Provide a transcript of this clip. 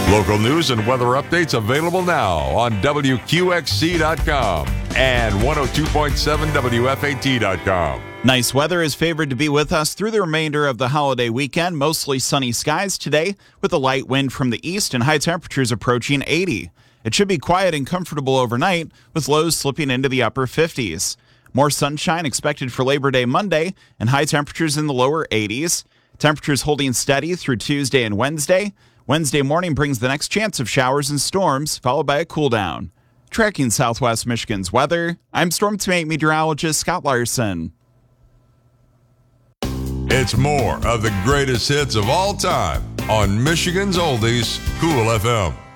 Local news and weather updates available now on WQXC.com and 102.7 WFAT.com. Nice weather is favored to be with us through the remainder of the holiday weekend. Mostly sunny skies today with a light wind from the east and high temperatures approaching 80. It should be quiet and comfortable overnight with lows slipping into the upper 50s. More sunshine expected for Labor Day Monday and high temperatures in the lower 80s. Temperatures holding steady through Tuesday and Wednesday. Wednesday morning brings the next chance of showers and storms, followed by a cool down. Tracking Southwest Michigan's weather, I'm Storm Team 8 meteorologist Scott Larson. It's more of the greatest hits of all time on Michigan's Oldies, Cool FM.